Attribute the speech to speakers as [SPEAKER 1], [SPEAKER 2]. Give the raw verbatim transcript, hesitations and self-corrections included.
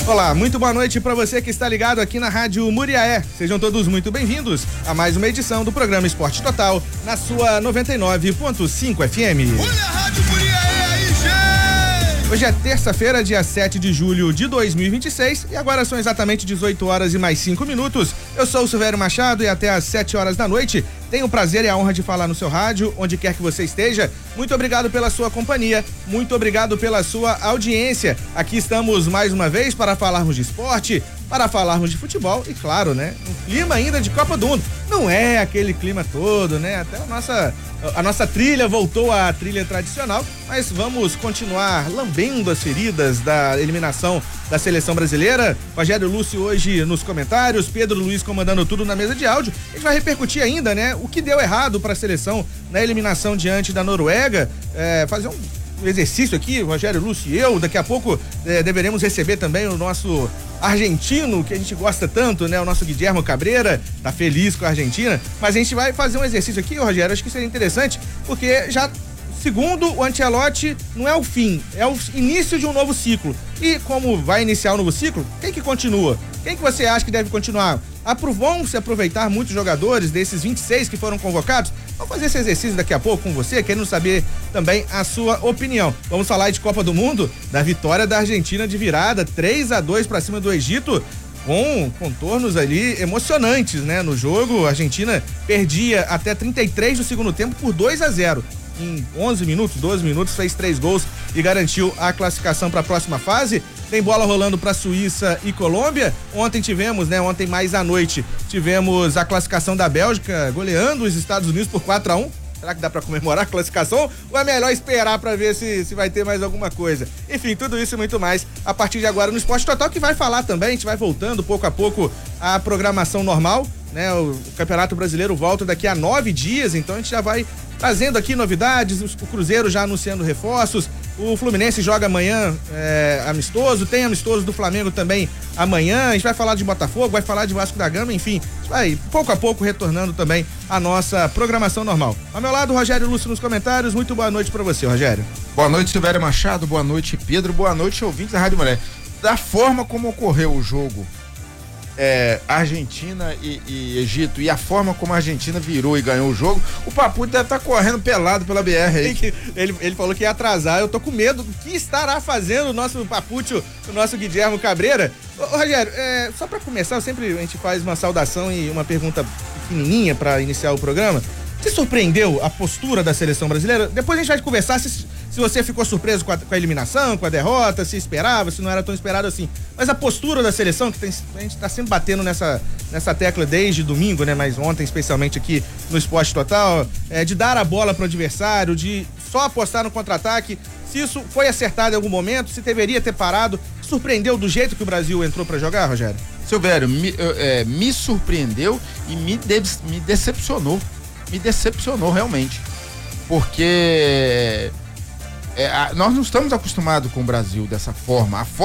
[SPEAKER 1] Olá, muito boa noite para você que está ligado aqui na Rádio Muriaé. Sejam todos muito bem-vindos a mais uma edição do programa Esporte Total na sua noventa e nove ponto cinco F M.
[SPEAKER 2] Olha a Rádio Muriaé aí, gente!
[SPEAKER 1] Hoje é terça-feira, dia sete de julho de dois mil e vinte e seis, e agora são exatamente dezoito horas e mais cinco minutos. Eu sou o Silvério Machado e até às sete horas da noite tenho o prazer e a honra de falar no seu rádio, onde quer que você esteja. Muito obrigado pela sua companhia, muito obrigado pela sua audiência. Aqui estamos mais uma vez para falarmos de esporte, para falarmos de futebol e, claro, né, um clima ainda de Copa do Mundo. Não é aquele clima todo, né? Até a nossa, a nossa trilha voltou à trilha tradicional, mas vamos continuar lambendo as feridas da eliminação da seleção brasileira. Rogério Lúcio hoje nos comentários, Pedro Luiz comandando tudo na mesa de áudio. A gente vai repercutir ainda, né, o que deu errado para a seleção na eliminação diante da Noruega, é, fazer um exercício aqui, Rogério Lúcio e eu. Daqui a pouco é, deveremos receber também o nosso argentino, que a gente gosta tanto, né? O nosso Guilherme Cabreira, tá feliz com a Argentina, mas a gente vai fazer um exercício aqui, Rogério, acho que seria interessante, porque já, segundo o Ancelotti, não é o fim, é o início de um novo ciclo. E como vai iniciar um novo ciclo, quem que continua? Quem que você acha que deve continuar? Vão se aproveitar muitos jogadores desses vinte e seis que foram convocados? Vamos fazer esse exercício daqui a pouco com você, querendo saber também a sua opinião. Vamos falar de Copa do Mundo, da vitória da Argentina de virada, três a dois para cima do Egito, com contornos ali emocionantes, né? No jogo, a Argentina perdia até trinta e três do segundo tempo por dois a zero. Em onze minutos, doze minutos, fez três gols e garantiu a classificação para a próxima fase. Tem bola rolando para Suíça e Colômbia. Ontem tivemos, né? Ontem mais à noite, tivemos a classificação da Bélgica goleando os Estados Unidos por quatro a um. Será que dá para comemorar a classificação? Ou é melhor esperar para ver se, se vai ter mais alguma coisa? Enfim, tudo isso e muito mais a partir de agora no Esporte Total, que vai falar também. A gente vai voltando pouco a pouco à programação normal, né? O Campeonato Brasileiro volta daqui a nove dias, então a gente já vai trazendo aqui novidades, o Cruzeiro já anunciando reforços, o Fluminense joga amanhã é, amistoso, tem amistoso do Flamengo também amanhã, a gente vai falar de Botafogo, vai falar de Vasco da Gama, enfim, a gente vai pouco a pouco retornando também a nossa programação normal. Ao meu lado, Rogério Lúcio nos comentários. Muito boa noite pra você, Rogério.
[SPEAKER 3] Boa noite, Silvério Machado, boa noite, Pedro, boa noite, ouvintes da Rádio Mulher. Da forma como ocorreu o jogo É, Argentina e, e Egito, e a forma como a Argentina virou e ganhou o jogo, o Papucho deve estar tá correndo pelado pela B R aí.
[SPEAKER 1] Ele, ele falou que ia atrasar. Eu tô com medo do que estará fazendo o nosso Papucho, o nosso Guilherme Cabreira. Ô, ô, Rogério, é, só pra começar, sempre a gente faz uma saudação e uma pergunta pequenininha pra iniciar o programa. Te surpreendeu a postura da seleção brasileira? Depois a gente vai conversar se, se você ficou surpreso com a, com a eliminação, com a derrota, se esperava, se não era tão esperado assim. Mas a postura da seleção, que tem, a gente tá sempre batendo nessa, nessa tecla desde domingo, né? Mas ontem, especialmente aqui no Esporte Total, é, de dar a bola pro adversário, de só apostar no contra-ataque. Se isso foi acertado em algum momento, se deveria ter parado, surpreendeu do jeito que o Brasil entrou para jogar, Rogério?
[SPEAKER 3] Silvério, me, é, me surpreendeu e me, de, me decepcionou. Me decepcionou realmente, porque é, a, nós não estamos acostumados com o Brasil dessa forma. A